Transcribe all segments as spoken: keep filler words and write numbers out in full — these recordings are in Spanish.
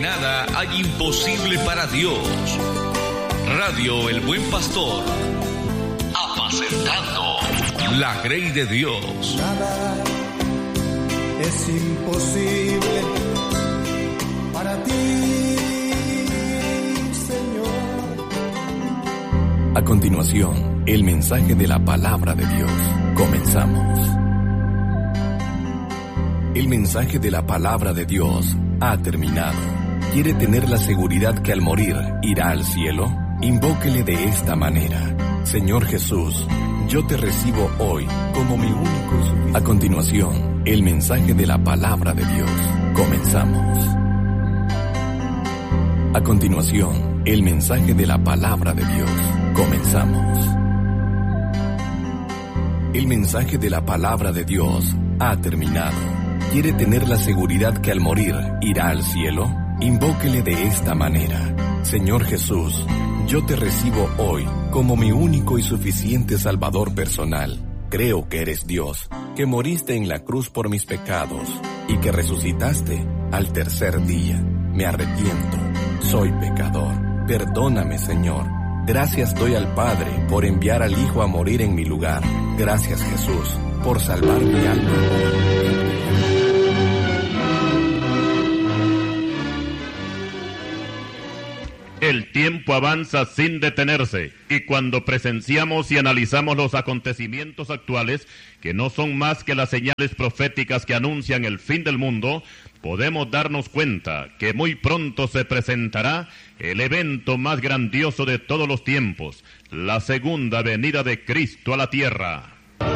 nada hay imposible para Dios. Radio El Buen Pastor, apacentando la grey de Dios. Nada es imposible para ti, Señor. A continuación, el mensaje de la palabra de Dios. Comenzamos. El mensaje de la palabra de Dios ha terminado. ¿Quiere tener la seguridad que al morir irá al cielo? Invóquele de esta manera: Señor Jesús, yo te recibo hoy como mi único y suficiente. A continuación, el mensaje de la palabra de Dios. Comenzamos. A continuación, el mensaje de la palabra de Dios. Comenzamos. El mensaje de la palabra de Dios ha terminado. ¿Quiere tener la seguridad que al morir irá al cielo? Invóquele de esta manera: Señor Jesús, yo te recibo hoy como mi único y suficiente Salvador personal. Creo que eres Dios, que moriste en la cruz por mis pecados y que resucitaste al tercer día. Me arrepiento, soy pecador. Perdóname, Señor. Gracias doy al Padre por enviar al Hijo a morir en mi lugar. Gracias, Jesús, por salvar mi alma. El tiempo avanza sin detenerse, y cuando presenciamos y analizamos los acontecimientos actuales, que no son más que las señales proféticas que anuncian el fin del mundo, podemos darnos cuenta que muy pronto se presentará el evento más grandioso de todos los tiempos, la segunda venida de Cristo a la tierra.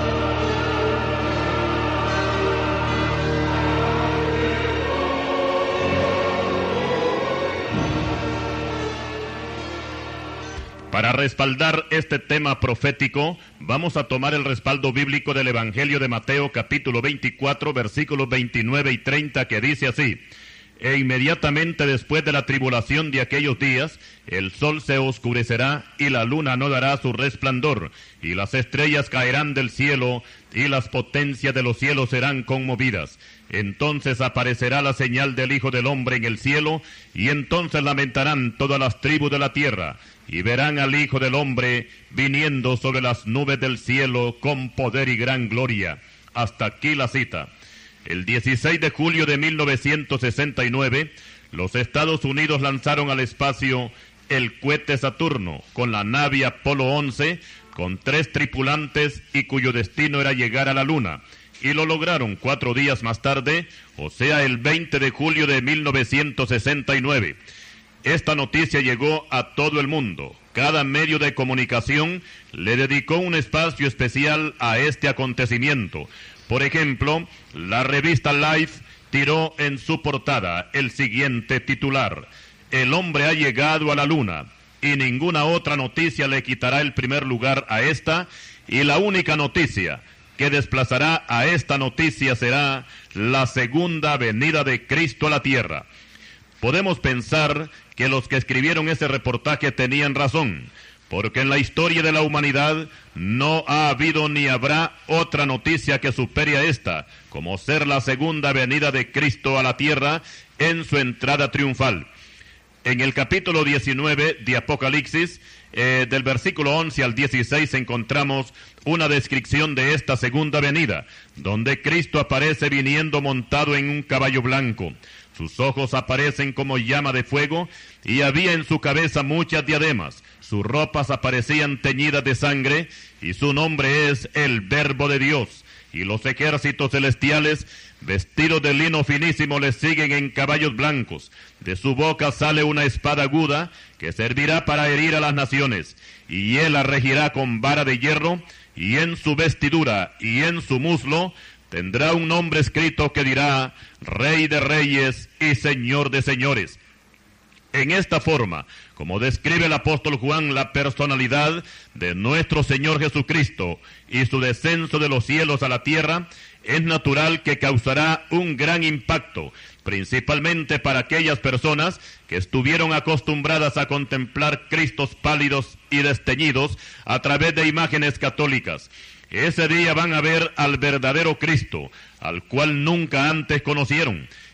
Para respaldar este tema profético, vamos a tomar el respaldo bíblico del Evangelio de Mateo, capítulo veinticuatro, versículos veintinueve y treinta, que dice así: E inmediatamente después de la tribulación de aquellos días, el sol se oscurecerá y la luna no dará su resplandor, y las estrellas caerán del cielo, y las potencias de los cielos serán conmovidas. Entonces aparecerá la señal del Hijo del Hombre en el cielo, y entonces lamentarán todas las tribus de la tierra, y verán al Hijo del Hombre viniendo sobre las nubes del cielo con poder y gran gloria. Hasta aquí la cita. El dieciséis de julio de mil novecientos sesenta y nueve, los Estados Unidos lanzaron al espacio el cohete Saturno con la nave Apolo once, con tres tripulantes y cuyo destino era llegar a la Luna. Y lo lograron cuatro días más tarde, o sea, el veinte de julio de mil novecientos sesenta y nueve. Esta noticia llegó a todo el mundo. Cada medio de comunicación le dedicó un espacio especial a este acontecimiento. Por ejemplo, la revista Life tiró en su portada el siguiente titular: El hombre ha llegado a la luna, y ninguna otra noticia le quitará el primer lugar a esta, y la única noticia que desplazará a esta noticia será la segunda venida de Cristo a la tierra. Podemos pensar que los que escribieron ese reportaje tenían razón, porque en la historia de la humanidad no ha habido ni habrá otra noticia que supere a esta, como ser la segunda venida de Cristo a la tierra en su entrada triunfal. En el capítulo diecinueve de Apocalipsis, eh, del versículo once al dieciséis, encontramos una descripción de esta segunda venida, donde Cristo aparece viniendo montado en un caballo blanco. Sus ojos aparecen como llama de fuego, y había en su cabeza muchas diademas. Sus ropas aparecían teñidas de sangre, y su nombre es el Verbo de Dios. Y los ejércitos celestiales, vestidos de lino finísimo, le siguen en caballos blancos. De su boca sale una espada aguda, que servirá para herir a las naciones. Y él la regirá con vara de hierro, y en su vestidura y en su muslo tendrá un nombre escrito que dirá: Rey de Reyes y Señor de Señores. En esta forma, como describe el apóstol Juan la personalidad de nuestro Señor Jesucristo y su descenso de los cielos a la tierra, es natural que causará un gran impacto, principalmente para aquellas personas que estuvieron acostumbradas a contemplar Cristos pálidos y desteñidos a través de imágenes católicas. Ese día van a ver al verdadero Cristo, al cual nunca antes conocieron.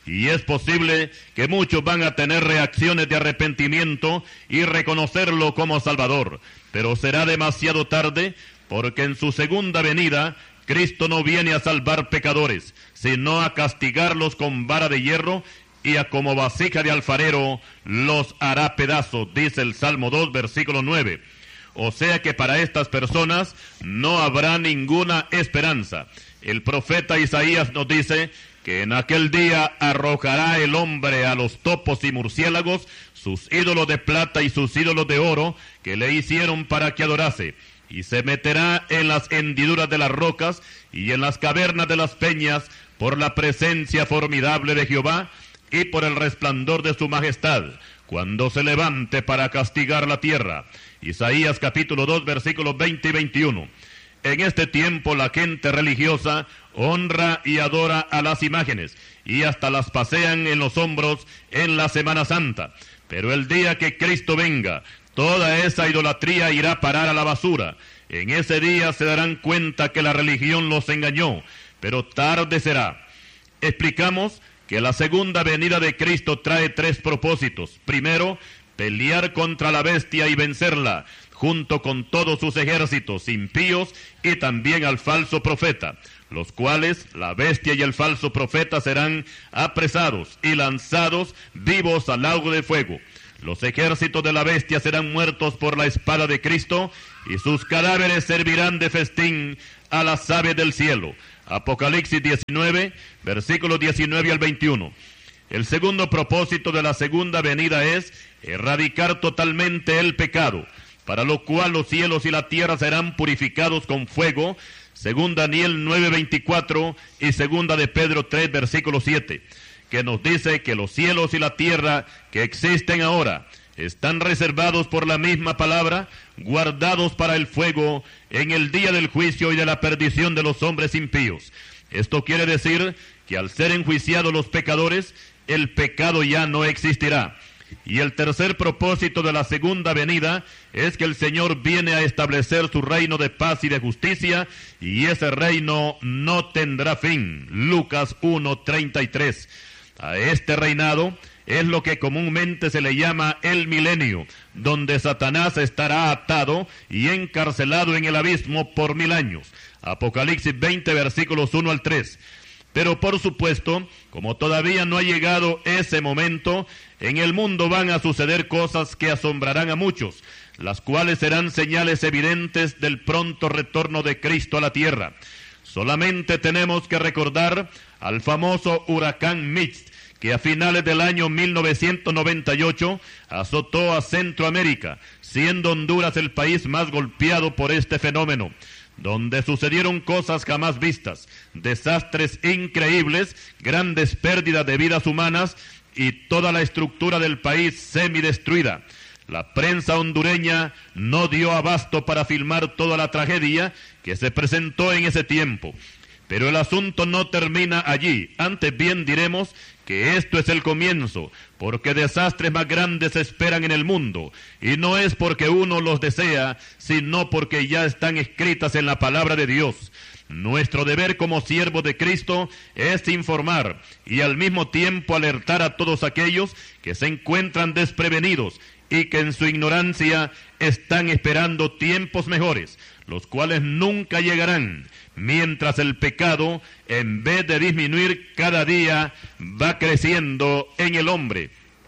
y es posible que muchos van a tener reacciones de arrepentimiento y reconocerlo como Salvador, pero será demasiado tarde, porque en su segunda venida Cristo no viene a salvar pecadores, sino a castigarlos con vara de hierro, y a como vasija de alfarero los hará pedazos, dice el Salmo dos, versículo nueve. O sea que para estas personas no habrá ninguna esperanza. El profeta Isaías nos dice que en aquel día arrojará el hombre a los topos y murciélagos sus ídolos de plata y sus ídolos de oro que le hicieron para que adorase, y se meterá en las hendiduras de las rocas y en las cavernas de las peñas por la presencia formidable de Jehová y por el resplandor de su majestad, cuando se levante para castigar la tierra. Isaías capítulo dos, versículos veinte y veintiuno. En este tiempo la gente religiosa honra y adora a las imágenes, y hasta las pasean en los hombros en la Semana Santa. Pero el día que Cristo venga, toda esa idolatría irá a parar a la basura. En ese día se darán cuenta que la religión los engañó, pero tarde será. Explicamos que la segunda venida de Cristo trae tres propósitos. Primero, pelear contra la bestia y vencerla, junto con todos sus ejércitos impíos y también al falso profeta, los cuales, la bestia y el falso profeta, serán apresados y lanzados vivos al lago de fuego. Los ejércitos de la bestia serán muertos por la espada de Cristo, y sus cadáveres servirán de festín a las aves del cielo. Apocalipsis diecinueve, versículos diecinueve al veintiuno. El segundo propósito de la segunda venida es erradicar totalmente el pecado, para lo cual los cielos y la tierra serán purificados con fuego, según Daniel nueve, veinticuatro y segunda de Pedro tres, versículo siete, que nos dice que los cielos y la tierra que existen ahora están reservados por la misma palabra, guardados para el fuego en el día del juicio y de la perdición de los hombres impíos. Esto quiere decir que al ser enjuiciados los pecadores, el pecado ya no existirá. Y el tercer propósito de la segunda venida es que el Señor viene a establecer su reino de paz y de justicia, y ese reino no tendrá fin. Lucas uno, treinta y tres. A este reinado es lo que comúnmente se le llama el milenio, donde Satanás estará atado y encarcelado en el abismo por mil años. Apocalipsis veinte, versículos uno al tres. Pero por supuesto, como todavía no ha llegado ese momento, en el mundo van a suceder cosas que asombrarán a muchos, las cuales serán señales evidentes del pronto retorno de Cristo a la tierra. Solamente tenemos que recordar al famoso huracán Mitch, que a finales del año mil novecientos noventa y ocho azotó a Centroamérica, siendo Honduras el país más golpeado por este fenómeno, donde sucedieron cosas jamás vistas, desastres increíbles, grandes pérdidas de vidas humanas y toda la estructura del país semidestruida. La prensa hondureña no dio abasto para filmar toda la tragedia que se presentó en ese tiempo. Pero el asunto no termina allí, antes bien diremos que esto es el comienzo, porque desastres más grandes esperan en el mundo, y no es porque uno los desea, sino porque ya están escritas en la palabra de Dios. Nuestro deber como siervos de Cristo es informar y al mismo tiempo alertar a todos aquellos que se encuentran desprevenidos y que en su ignorancia están esperando tiempos mejores, los cuales nunca llegarán, mientras el pecado, en vez de disminuir cada día, va creciendo en el hombre.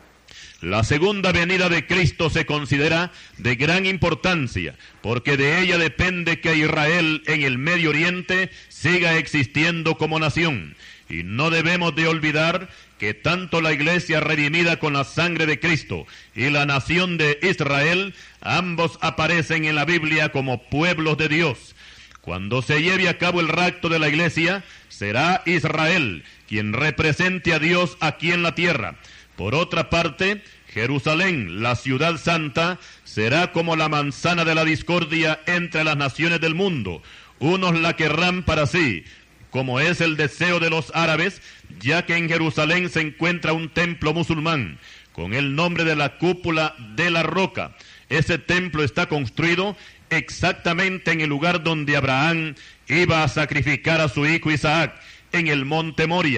La segunda venida de Cristo se considera de gran importancia, porque de ella depende que Israel en el Medio Oriente siga existiendo como nación. Y no debemos de olvidar que tanto la iglesia redimida con la sangre de Cristo y la nación de Israel, ambos aparecen en la Biblia como pueblos de Dios. Cuando se lleve a cabo el rapto de la iglesia, será Israel quien represente a Dios aquí en la tierra. Por otra parte, Jerusalén, la ciudad santa, será como la manzana de la discordia entre las naciones del mundo. Unos la querrán para sí, como es el deseo de los árabes, ya que en Jerusalén se encuentra un templo musulmán, con el nombre de la cúpula de la roca. Ese templo está construido exactamente en el lugar donde Abraham iba a sacrificar a su hijo Isaac, en el monte Moria,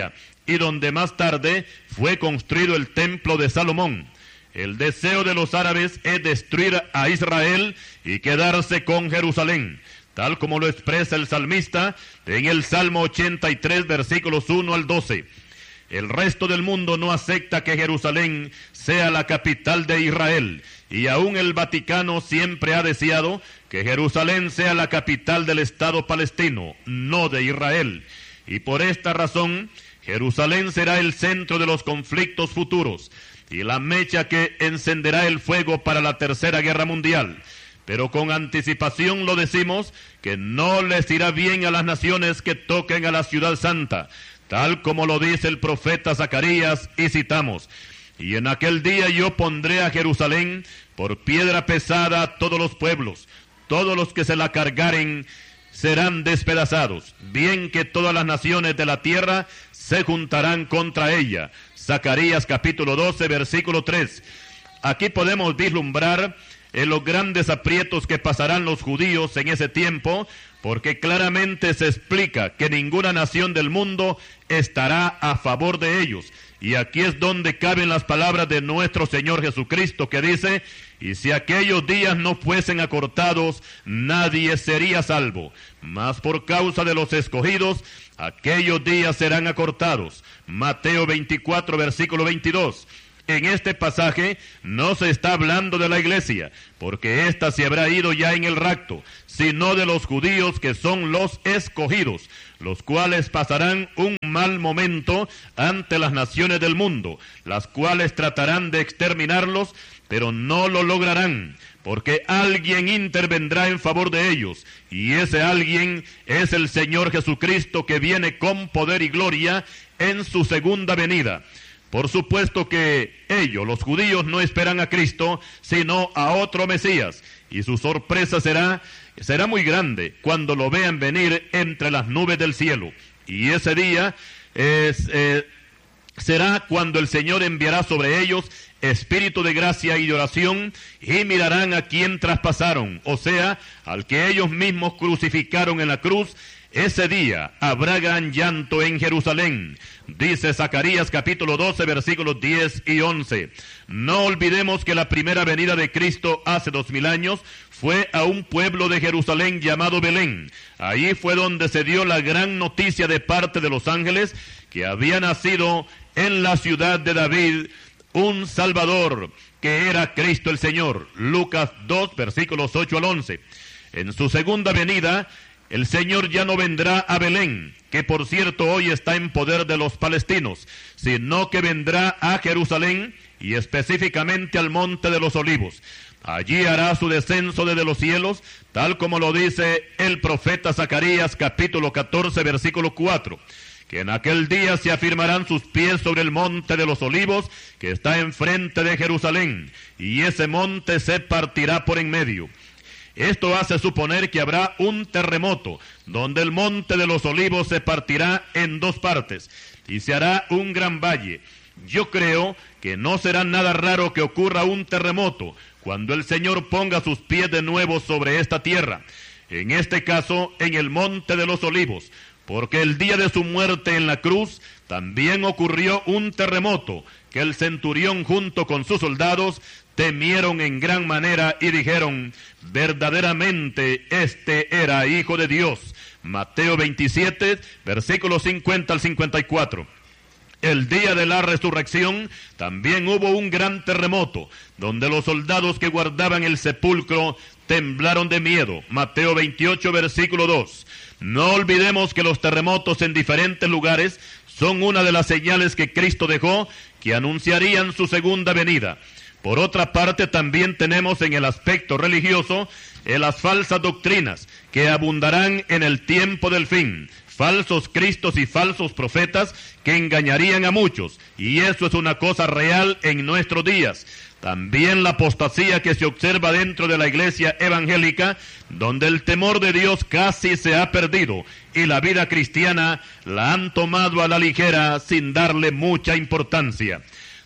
y donde más tarde fue construido el templo de Salomón. El deseo de los árabes es destruir a Israel y quedarse con Jerusalén, tal como lo expresa el salmista en el Salmo ochenta y tres, versículos uno al doce. El resto del mundo no acepta que Jerusalén sea la capital de Israel, y aún el Vaticano siempre ha deseado que Jerusalén sea la capital del Estado palestino, no de Israel. Y por esta razón, Jerusalén será el centro de los conflictos futuros y la mecha que encenderá el fuego para la Tercera Guerra Mundial. Pero con anticipación lo decimos, que no les irá bien a las naciones que toquen a la ciudad santa, tal como lo dice el profeta Zacarías, y citamos: y en aquel día yo pondré a Jerusalén por piedra pesada a todos los pueblos, todos los que se la cargaren serán despedazados, bien que todas las naciones de la tierra se juntarán contra ella. Zacarías capítulo doce, versículo tres. Aquí podemos vislumbrar en los grandes aprietos que pasarán los judíos en ese tiempo, porque claramente se explica que ninguna nación del mundo estará a favor de ellos. Y aquí es donde caben las palabras de nuestro Señor Jesucristo, que dice: y si aquellos días no fuesen acortados, nadie sería salvo, mas por causa de los escogidos, aquellos días serán acortados. Mateo veinticuatro, versículo veintidós. En este pasaje no se está hablando de la iglesia, porque ésta se habrá ido ya en el rapto, sino de los judíos, que son los escogidos, los cuales pasarán un mal momento ante las naciones del mundo, las cuales tratarán de exterminarlos, pero no lo lograrán, porque alguien intervendrá en favor de ellos, y ese alguien es el Señor Jesucristo, que viene con poder y gloria en su segunda venida. Por supuesto que ellos, los judíos, no esperan a Cristo, sino a otro Mesías, y su sorpresa será, será muy grande cuando lo vean venir entre las nubes del cielo. Y ese día es, eh, será cuando el Señor enviará sobre ellos espíritu de gracia y de oración, y mirarán a quien traspasaron, o sea, al que ellos mismos crucificaron en la cruz. Ese día habrá gran llanto en Jerusalén, dice Zacarías capítulo doce, versículos diez y once. No olvidemos que la primera venida de Cristo hace dos mil años fue a un pueblo de Jerusalén llamado Belén. Ahí fue donde se dio la gran noticia de parte de los ángeles, que había nacido en la ciudad de David un Salvador, que era Cristo el Señor. Lucas dos, versículos ocho al once. En su segunda venida, el Señor ya no vendrá a Belén, que por cierto hoy está en poder de los palestinos, sino que vendrá a Jerusalén, y específicamente al Monte de los Olivos. Allí hará su descenso desde los cielos, tal como lo dice el profeta Zacarías capítulo catorce, versículo cuatro. Que en aquel día se afirmarán sus pies sobre el Monte de los Olivos, que está enfrente de Jerusalén, y ese monte se partirá por en medio. Esto hace suponer que habrá un terremoto, donde el Monte de los Olivos se partirá en dos partes, y se hará un gran valle. Yo creo que no será nada raro que ocurra un terremoto, cuando el Señor ponga sus pies de nuevo sobre esta tierra, en este caso en el Monte de los Olivos, porque el día de su muerte en la cruz también ocurrió un terremoto, que el centurión junto con sus soldados temieron en gran manera y dijeron: verdaderamente este era Hijo de Dios. Mateo veintisiete, versículos cincuenta al cincuenta y cuatro. El día de la resurrección también hubo un gran terremoto, donde los soldados que guardaban el sepulcro temblaron de miedo. Mateo veintiocho, versículo dos. No olvidemos que los terremotos en diferentes lugares son una de las señales que Cristo dejó, que anunciarían su segunda venida. Por otra parte, también tenemos en el aspecto religioso eh, las falsas doctrinas que abundarán en el tiempo del fin, falsos cristos y falsos profetas que engañarían a muchos, y eso es una cosa real en nuestros días. También la apostasía que se observa dentro de la iglesia evangélica, donde el temor de Dios casi se ha perdido, y la vida cristiana la han tomado a la ligera sin darle mucha importancia.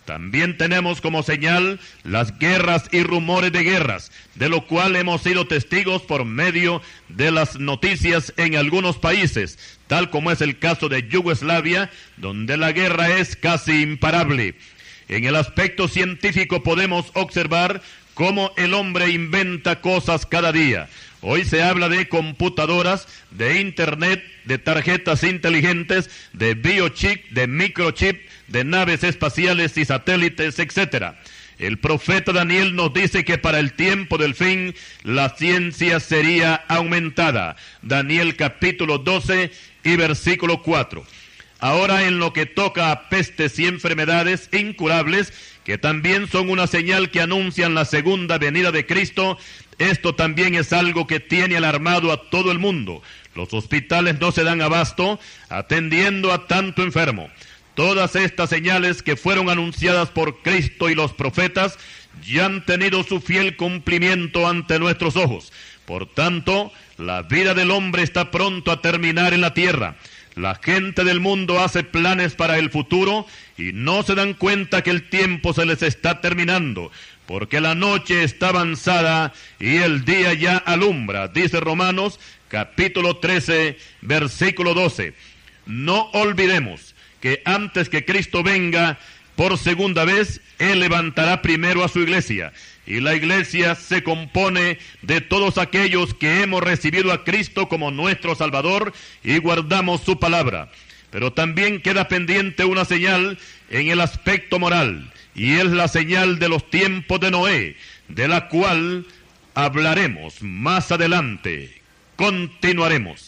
También tenemos como señal las guerras y rumores de guerras, de lo cual hemos sido testigos por medio de las noticias en algunos países, tal como es el caso de Yugoslavia, donde la guerra es casi imparable. En el aspecto científico podemos observar cómo el hombre inventa cosas cada día. Hoy se habla de computadoras, de internet, de tarjetas inteligentes, de biochip, de microchip, de naves espaciales y satélites, etcétera. El profeta Daniel nos dice que para el tiempo del fin la ciencia sería aumentada. Daniel capítulo doce y versículo cuatro. Ahora, en lo que toca a pestes y enfermedades incurables, que también son una señal que anuncian la segunda venida de Cristo, esto también es algo que tiene alarmado a todo el mundo. Los hospitales no se dan abasto atendiendo a tanto enfermo. Todas estas señales que fueron anunciadas por Cristo y los profetas ya han tenido su fiel cumplimiento ante nuestros ojos. Por tanto, la vida del hombre está pronto a terminar en la tierra. La gente del mundo hace planes para el futuro y no se dan cuenta que el tiempo se les está terminando, porque la noche está avanzada y el día ya alumbra, dice Romanos capítulo trece, versículo doce. No olvidemos que antes que Cristo venga por segunda vez, Él levantará primero a su iglesia. Y la iglesia se compone de todos aquellos que hemos recibido a Cristo como nuestro Salvador y guardamos su palabra. Pero también queda pendiente una señal en el aspecto moral, y es la señal de los tiempos de Noé, de la cual hablaremos más adelante. Continuaremos.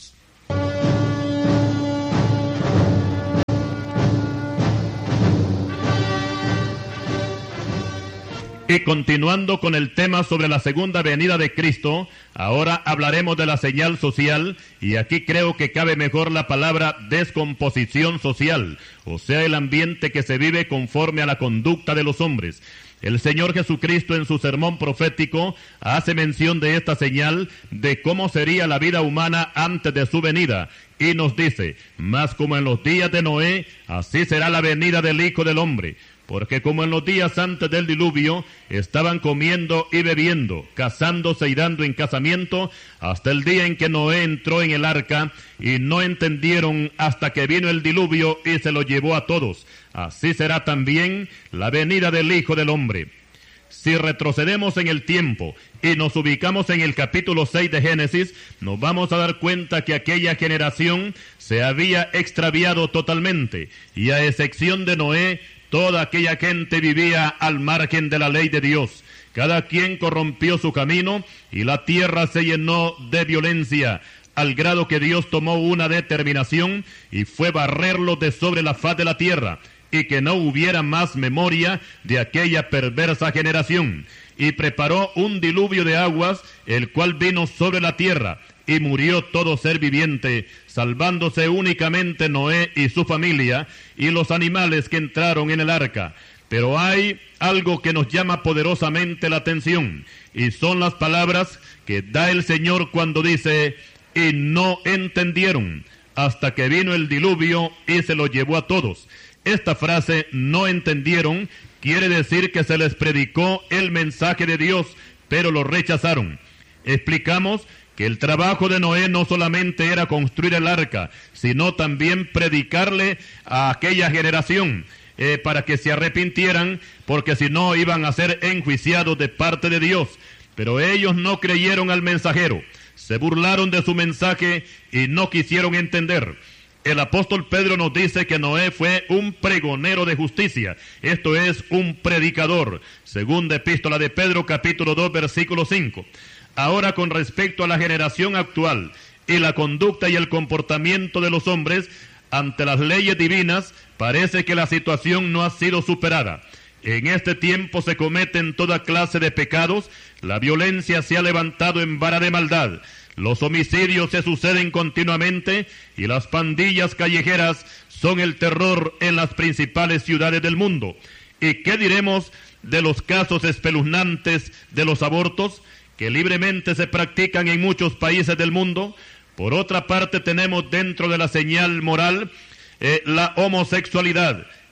Y continuando con el tema sobre la segunda venida de Cristo, ahora hablaremos de la señal social, y aquí creo que cabe mejor la palabra descomposición social, o sea, el ambiente que se vive conforme a la conducta de los hombres. El Señor Jesucristo en su sermón profético hace mención de esta señal, de cómo sería la vida humana antes de su venida, y nos dice: mas como en los días de Noé, así será la venida del Hijo del Hombre. Porque como en los días antes del diluvio, estaban comiendo y bebiendo, casándose y dando en casamiento, hasta el día en que Noé entró en el arca, y no entendieron hasta que vino el diluvio y se lo llevó a todos. Así será también la venida del Hijo del Hombre. Si retrocedemos en el tiempo y nos ubicamos en el capítulo seis de Génesis, nos vamos a dar cuenta que aquella generación se había extraviado totalmente, y a excepción de Noé, toda aquella gente vivía al margen de la ley de Dios. Cada quien corrompió su camino y la tierra se llenó de violencia, al grado que Dios tomó una determinación y fue barrerlos de sobre la faz de la tierra, y que no hubiera más memoria de aquella perversa generación. Y preparó un diluvio de aguas, el cual vino sobre la tierra, y murió todo ser viviente, salvándose únicamente Noé y su familia, y los animales que entraron en el arca. Pero hay algo que nos llama poderosamente la atención, y son las palabras que da el Señor cuando dice: y no entendieron, hasta que vino el diluvio y se lo llevó a todos. Esta frase, no entendieron, quiere decir que se les predicó el mensaje de Dios, pero lo rechazaron. Explicamos que el trabajo de Noé no solamente era construir el arca, sino también predicarle a aquella generación eh, para que se arrepintieran, porque si no iban a ser enjuiciados de parte de Dios. Pero ellos no creyeron al mensajero, se burlaron de su mensaje y no quisieron entender. El apóstol Pedro nos dice que Noé fue un pregonero de justicia, esto es, un predicador. Segunda epístola de Pedro, capítulo dos, versículo cinco. Ahora, con respecto a la generación actual y la conducta y el comportamiento de los hombres ante las leyes divinas, parece que la situación no ha sido superada. En este tiempo se cometen toda clase de pecados, la violencia se ha levantado en vara de maldad, los homicidios se suceden continuamente y las pandillas callejeras son el terror en las principales ciudades del mundo. ¿Y qué diremos de los casos espeluznantes de los abortos, que libremente se practican en muchos países del mundo? Por otra parte, tenemos dentro de la señal moral eh, la homosexualidad,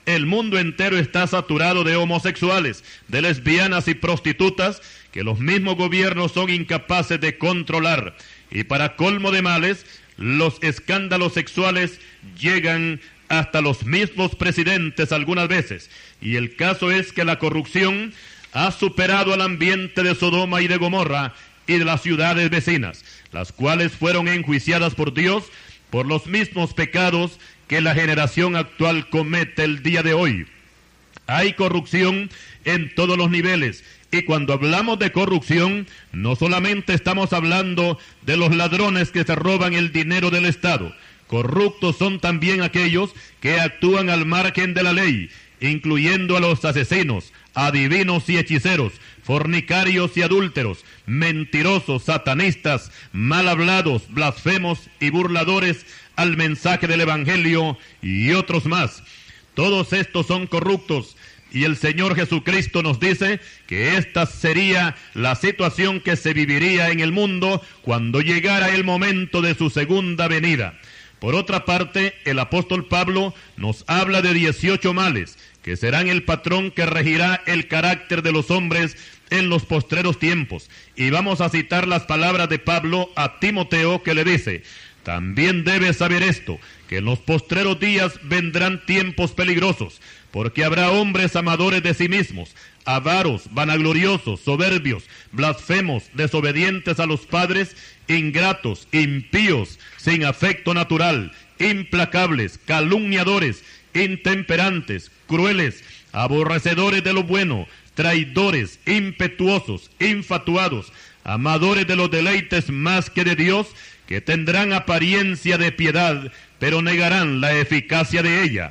el mundo entero está saturado de homosexuales, de lesbianas y prostitutas que los mismos gobiernos son incapaces de controlar. Y para colmo de males, los escándalos sexuales llegan hasta los mismos presidentes algunas veces. Y el caso es que la corrupción ha superado al ambiente de Sodoma y de Gomorra y de las ciudades vecinas, las cuales fueron enjuiciadas por Dios por los mismos pecados que la generación actual comete el día de hoy. Hay corrupción en todos los niveles, y cuando hablamos de corrupción, no solamente estamos hablando de los ladrones que se roban el dinero del Estado. Corruptos son también aquellos que actúan al margen de la ley, incluyendo a los asesinos, adivinos y hechiceros, fornicarios y adúlteros, mentirosos, satanistas, mal hablados, blasfemos y burladores al mensaje del Evangelio y otros más. Todos estos son corruptos, y el Señor Jesucristo nos dice que esta sería la situación que se viviría en el mundo cuando llegara el momento de su segunda venida. Por otra parte, el apóstol Pablo nos habla de dieciocho males, que serán el patrón que regirá el carácter de los hombres en los postreros tiempos. Y vamos a citar las palabras de Pablo a Timoteo, que le dice: también debes saber esto, que en los postreros días vendrán tiempos peligrosos, porque habrá hombres amadores de sí mismos, avaros, vanagloriosos, soberbios, blasfemos, desobedientes a los padres, ingratos, impíos, sin afecto natural, implacables, calumniadores, intemperantes, crueles, aborrecedores de lo bueno, traidores, impetuosos, infatuados, amadores de los deleites más que de Dios, que tendrán apariencia de piedad, pero negarán la eficacia de ella.